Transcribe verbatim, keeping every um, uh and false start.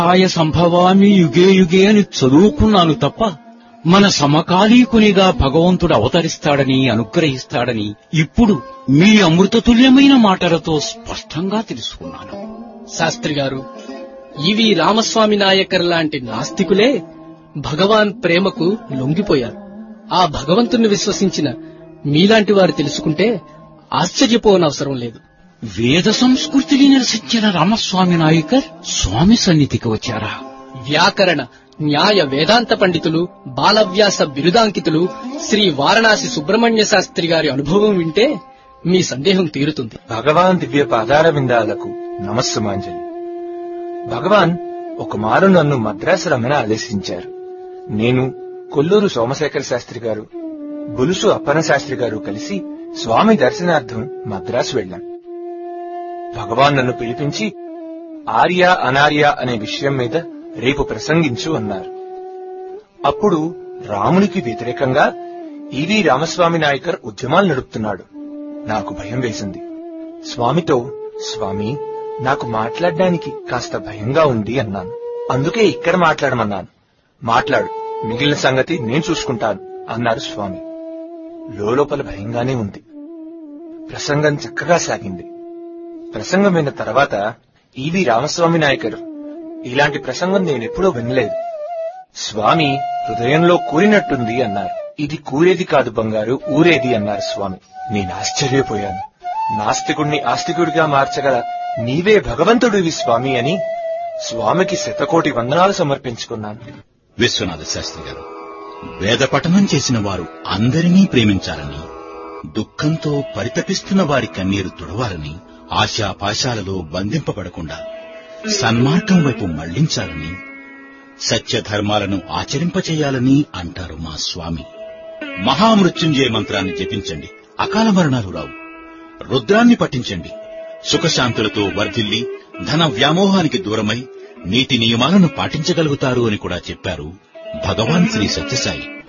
ఆయ సంభవామి యుగే యుగే అని చదువుకున్నాను తప్ప మన సమకాలీకునిగా భగవంతుడు అవతరిస్తాడని అనుగ్రహిస్తాడని ఇప్పుడు మీ అమృతతుల్యమైన మాటలతో స్పష్టంగా తెలుసుకున్నాను. శాస్త్రి గారు, ఇవి రామస్వామి నాయకర్ లాంటి నాస్తికులే భగవాన్ ప్రేమకు లొంగిపోయారు. ఆ భగవంతుణ్ణి విశ్వసించిన మీలాంటి వారు తెలుసుకుంటే ఆశ్చర్యపోనవసరం లేదు. వేద సంస్కృతిని నిరసించిన రామస్వామి నాయకర్ స్వామి సన్నిధికి వచ్చారా? వ్యాకరణ, న్యాయ, వేదాంత పండితులు, బాలవ్యాస బిరుదాంకితులు శ్రీ వారణాసి సుబ్రహ్మణ్య శాస్త్రి గారి అనుభవం వింటే మీ సందేహం తీరుతుంది. భగవాన్ దివ్య పాదార విందాలకు నమస్సుమాంజలి. భగవాన్ ఒక మారు నన్ను మద్రాసు రమ్మని ఆదేశించారు. నేను, కొల్లూరు సోమశేఖర శాస్త్రి గారు, బులుసు అప్పన శాస్త్రి గారు కలిసి స్వామి దర్శనార్థం మద్రాసు వెళ్లాం. భగవాన్ నన్ను పిలిపించి ఆర్య అనార్య అనే విషయం మీద రేపు ప్రసంగించు అన్నారు. అప్పుడు రామునికి వ్యతిరేకంగా ఈవి రామస్వామి నాయకర్ ఉద్యమాలు నడుపుతున్నాడు. నాకు భయం వేసింది. స్వామితో, స్వామి, నాకు మాట్లాడడానికి కాస్త భయంగా ఉంది అన్నాను. అందుకే ఇక్కడ మాట్లాడమన్నాను. మాట్లాడు, మిగిలిన సంగతి నేను చూసుకుంటాను అన్నారు స్వామి. లోపల భయంగానే ఉంది. ప్రసంగం చక్కగా సాగింది. ప్రసంగమైన తర్వాత ఈవి రామస్వామి నాయకర్, ఇలాంటి ప్రసంగం నేనెప్పుడూ వినలేదు. స్వామి హృదయంలో కూరినట్టుంది అన్నారు. ఇది కూరేది కాదు బంగారు, ఊరేది అన్నారు స్వామి. నేను ఆశ్చర్యపోయాను. నాస్తికుడిని ఆస్తికుడిగా మార్చగల నీవే భగవంతుడివి స్వామి అని స్వామికి శతకోటి వందనాలు సమర్పించుకున్నాను. విశ్వనాథ శాస్త్రి గారు, వేద పఠనం చేసిన వారు అందరినీ ప్రేమించాలని, దుఃఖంతో పరితపిస్తున్న వారి కన్నీరు తుడవాలని, ఆశాపాశాలలో బంధింపబడకుండా సన్మార్గం వైపు మళ్లించాలని, సత్యధర్మాలను ఆచరింపచేయాలని అంటారు మా స్వామి. మహామృత్యుంజయ మంత్రాన్ని జపించండి, అకాల మరణాలు రావు. రుద్రాన్ని పఠించండి, సుఖశాంతులతో వర్ధిల్లి ధన వ్యామోహానికి దూరమై నీతి నియమాలను పాటించగలుగుతారు అని కూడా చెప్పారు భగవాన్ శ్రీ సత్యసాయి.